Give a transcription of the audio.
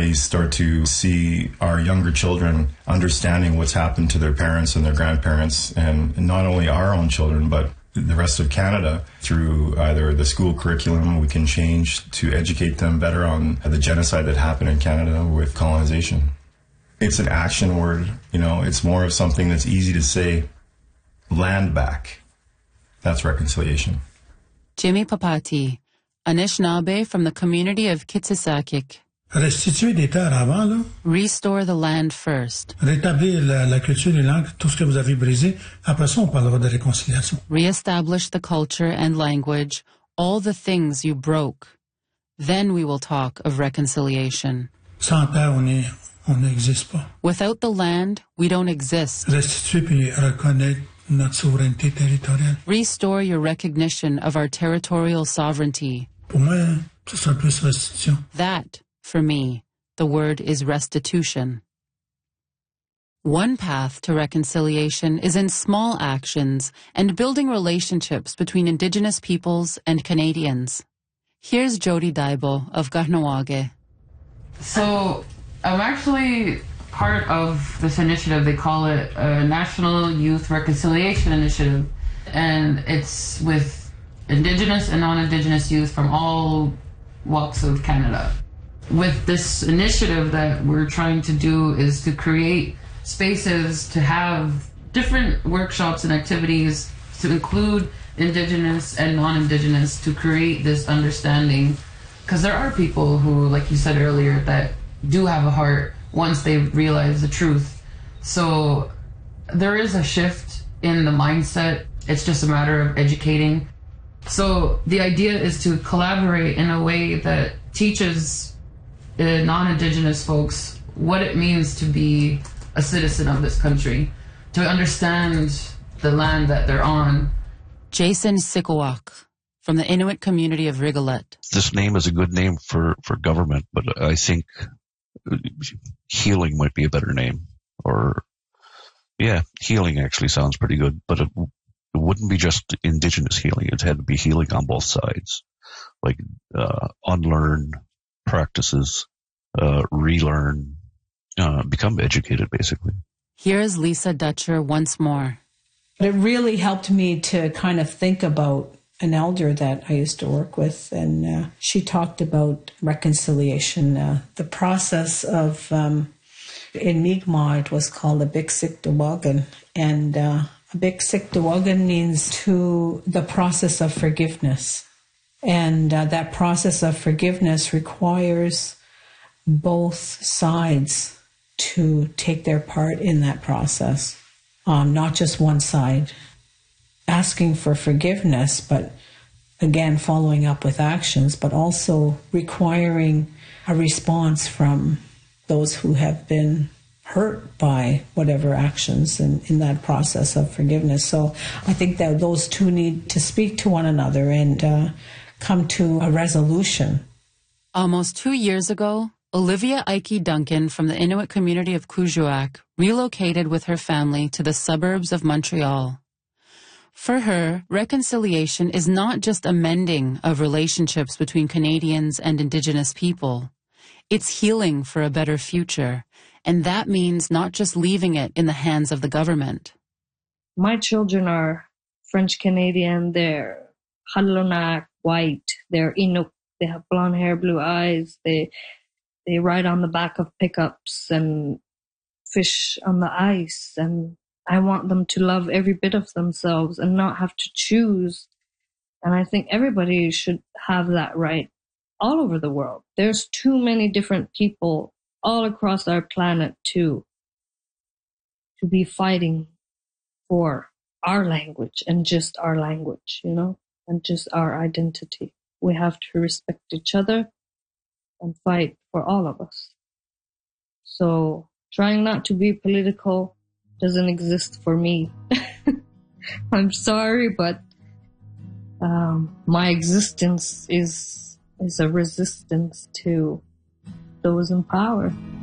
families start to see our younger children understanding what's happened to their parents and their grandparents, and not only our own children, but the rest of Canada, through either the school curriculum we can change to educate them better on the genocide that happened in Canada with colonization. It's an action word, it's more of something that's easy to say. Land back. That's reconciliation. Jimmy Papati, Anishinaabe from the community of Kitsisakik. Restituer des terres avant, là. Restore the land first. Rétablir la culture et les langues, tout ce que vous avez brisé. Après ça, on parlera de réconciliation. Reestablish the culture and language, all the things you broke. Then we will talk of reconciliation. Sans terre, on n'existe pas. Without the land, we don't exist. Restituer puis reconnaître notre souveraineté territoriale. Restore your recognition of our territorial sovereignty. Pour moi, ce sera plus restitution. That, for me, the word is restitution. One path to reconciliation is in small actions and building relationships between Indigenous peoples and Canadians. Here's Jody Daibo of Kahnawake. So, I'm actually part of this initiative. They call it a National Youth Reconciliation Initiative, and it's with Indigenous and non-Indigenous youth from all walks of Canada. With this initiative, that we're trying to do is to create spaces to have different workshops and activities to include Indigenous and non-Indigenous, to create this understanding, because there are people who, like you said earlier, that do have a heart once they realize the truth. So there is a shift in the mindset. It's just a matter of educating. So the idea is to collaborate in a way that teaches non-Indigenous folks what it means to be a citizen of this country, to understand the land that they're on. Jason Sikowak from the Inuit community of Rigolet. This name is a good name for government, but I think healing might be a better name. Or, yeah, healing actually sounds pretty good, but it wouldn't be just Indigenous healing. It had to be healing on both sides. Like, unlearn practices, relearn, become educated, basically. Here's Lisa Dutcher once more. It really helped me to kind of think about an elder that I used to work with, and she talked about reconciliation, the process of, in Mi'kmaq, it was called a Biksik Dawagan, and a Biksik Dawagan means to the process of forgiveness. And that process of forgiveness requires both sides to take their part in that process, not just one side. Asking for forgiveness, but again, following up with actions, but also requiring a response from those who have been hurt by whatever actions in that process of forgiveness. So I think that those two need to speak to one another and come to a resolution. Almost 2 years ago, Olivia Ike Duncan from the Inuit community of Kuujjuaq relocated with her family to the suburbs of Montreal. For her, reconciliation is not just a mending of relationships between Canadians and Indigenous people. It's healing for a better future, and that means not just leaving it in the hands of the government. My children are French-Canadian, they're Halunak, white, they're Inuk, they have blonde hair, blue eyes, they ride on the back of pickups and fish on the ice, and I want them to love every bit of themselves and not have to choose. And I think everybody should have that right all over the world. There's too many different people all across our planet to be fighting for our language and just our language, and just our identity. We have to respect each other and fight for all of us. So trying not to be political doesn't exist for me. I'm sorry, but my existence is a resistance to those in power.